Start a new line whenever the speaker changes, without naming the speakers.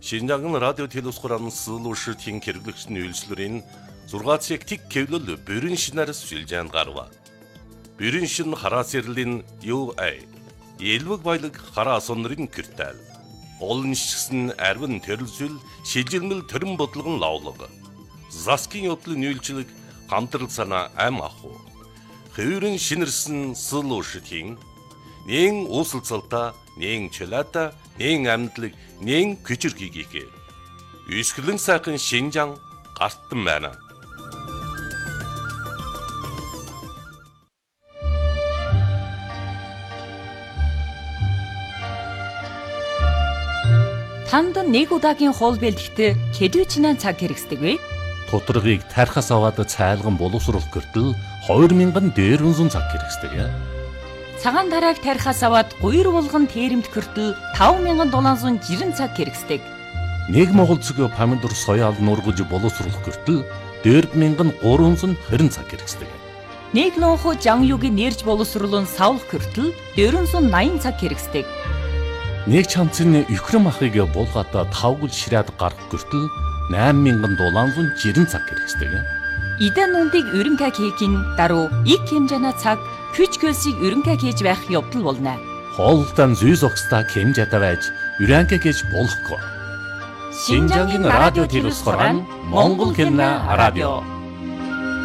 Шинжаан радио телевизхоран суулуушртын хэрэглэгчдийн үйлчлэрийн 6 цаг тик кевлэл бүрэн шинээр сүлжээн гарва. Бүрэн шин хараас ирлийн UA Элвэг баялаг хараа сонрын киртэл. Олон шигсэн арвин төрөлсөл шилжилмэл төрөн бодлогон лавлаг. Заскин явдлын үйлчлэг хамтрал санаа ам аху. Хөвөрн шинэрсэн суулуушртын нэн уусалцалта, нэн чөлөөта, нэн амьдлаг, нэн күчирхийгээ. Үсгэлэн сайхан Шинжаан гартан байна.
Танд нэг удаагийн хоол бэлтгэхдээ хэдвэчнээ цаг хэрэгсдэг вэ?
Тутрагыг тархаас аваад цайлган боловсруулах гэртэл 2000 дээрүнсэн цаг хэрэгсдэг.
Цагаан тарааг тархаас аваад 2 булган тэрэмт хүртэл 5760 цаг хэрэгсдэг.
Нэг Монгол цэгийн помидор соёал нургаж боловсруулах гэртэл 4320 цаг хэрэгсдэг.
Нэг лонхо жанюгийн нэрж боловсруулан савлах гэртэл 480 цаг хэрэгсдэг.
Нэг чанцны өхрөм ахыг булгаата тавгал ширээд гарах гэртэл 8760 цаг хэрэгсдэг.
Идэн нүндийг өрөнгө хийхин даруй их хэмжээний цаг күч хөлсийг өрөнгө хийж байх явдал болно.
Хоолтон зүй зогсдаа хэмжээтэй байж өрөнгө хийж болохгүй.
Шинжаангийн радио телевизхоран Монгол хэлний радио